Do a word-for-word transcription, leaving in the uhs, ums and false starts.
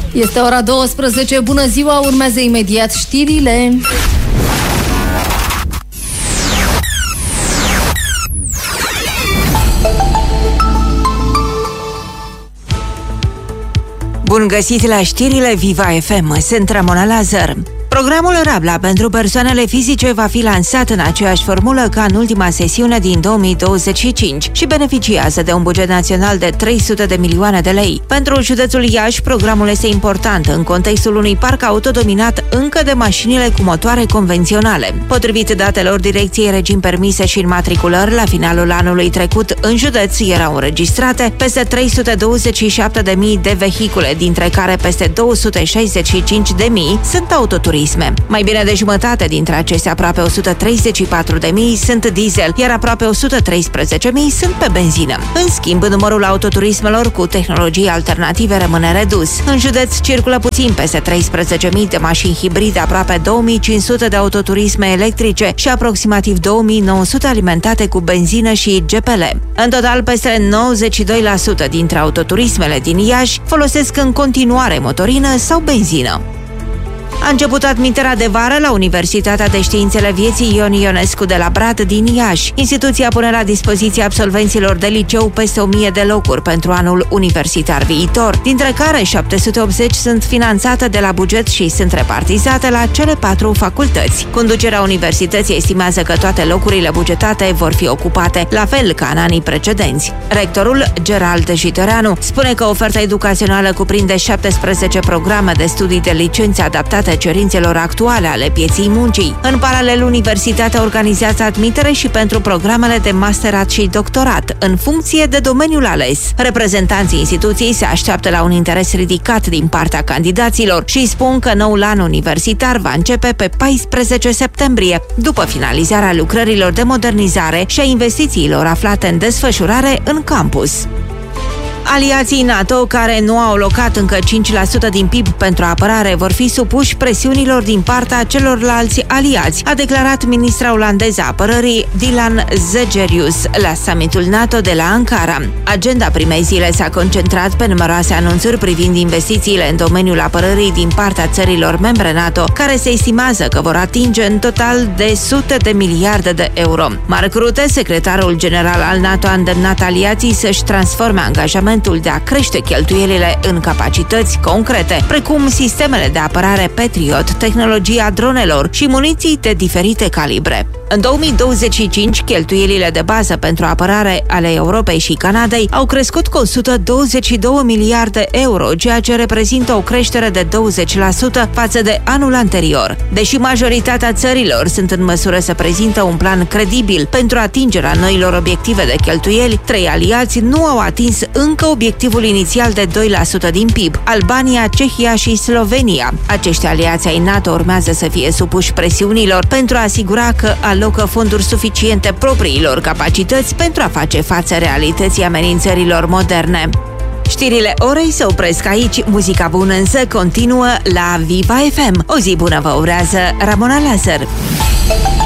Este ora douăsprezece, bună ziua, urmează imediat știrile. Bun găsit la știrile Viva F M, sunt Ramona Lazar. Programul Rabla pentru persoanele fizice va fi lansat în aceeași formulă ca în ultima sesiune din două mii douăzeci și cinci și beneficiază de un buget național de trei sute de milioane de lei. Pentru județul Iași, programul este important în contextul unui parc auto dominat încă de mașinile cu motoare convenționale. Potrivit datelor Direcției Regim Permise și Înmatriculări, la finalul anului trecut, în județ erau înregistrate peste trei sute douăzeci și șapte de mii de vehicule, dintre care peste două sute șaizeci și cinci de mii sunt autoturisme. Mai bine de jumătate dintre acestea, aproape o sută treizeci și patru de mii, sunt diesel, iar aproape o sută treisprezece mii sunt pe benzină. În schimb, numărul autoturismelor cu tehnologii alternative rămâne redus. În județ circulă puțin peste treisprezece mii de mașini hibride, aproape două mii cinci sute de autoturisme electrice și aproximativ două mii nouă sute alimentate cu benzină și G P L. În total, peste nouăzeci și doi la sută dintre autoturismele din Iași folosesc în continuare motorină sau benzină. A început admiterea de vară la Universitatea de Științele Vieții Ion Ionescu de la Brad din Iași. Instituția pune la dispoziție absolvenților de liceu peste o mie de locuri pentru anul universitar viitor, dintre care șapte sute optzeci sunt finanțate de la buget și sunt repartizate la cele patru facultăți. Conducerea universității estimează că toate locurile bugetate vor fi ocupate, la fel ca în anii precedenți. Rectorul, Gerald Jitoreanu, spune că oferta educațională cuprinde șaptesprezece programe de studii de licențe adaptate cerințelor actuale ale pieței muncii. În paralel, universitatea organizează admitere și pentru programele de masterat și doctorat, în funcție de domeniul ales. Reprezentanții instituției se așteaptă la un interes ridicat din partea candidaților și spun că noul an universitar va începe pe paisprezece septembrie, după finalizarea lucrărilor de modernizare și a investițiilor aflate în desfășurare în campus. Aliații NATO, care nu au alocat încă cinci la sută din P I B pentru apărare, vor fi supuși presiunilor din partea celorlalți aliați, a declarat ministra olandeză a apărării Dylan Zegerius la summitul NATO de la Ankara. Agenda primei zile s-a concentrat pe numeroase anunțuri privind investițiile în domeniul apărării din partea țărilor membre NATO, care se estimează că vor atinge în total de sute de miliarde de euro. Mark Rutte, secretarul general al NATO, a îndemnat aliații să-și transforme angajamentul de a crește cheltuielile în capacități concrete, precum sistemele de apărare Patriot, tehnologia dronelor și muniții de diferite calibre. În două mii douăzeci și cinci, cheltuielile de bază pentru apărare ale Europei și Canadei au crescut cu o sută douăzeci și două miliarde euro, ceea ce reprezintă o creștere de douăzeci la sută față de anul anterior. Deși majoritatea țărilor sunt în măsură să prezintă un plan credibil pentru atingerea noilor obiective de cheltuieli, trei aliați nu au atins încă obiectivul inițial de doi la sută din P I B: Albania, Cehia și Slovenia. Acești aliați ai NATO urmează să fie supuși presiunilor pentru a asigura că alocă fonduri suficiente propriilor capacități pentru a face față realității amenințărilor moderne. Știrile orei se opresc aici, muzica bună însă continuă la Viva F M. O zi bună vă urează Ramona Lazar.